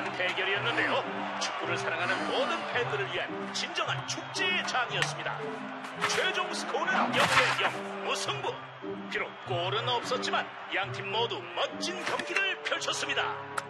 멋진 대결이었는데요. 축구를 사랑하는 모든 팬들을 위한 진정한 축제의 장이었습니다. 최종 스코어는 0대0 무승부. 비록 골은 없었지만 양팀 모두 멋진 경기를 펼쳤습니다.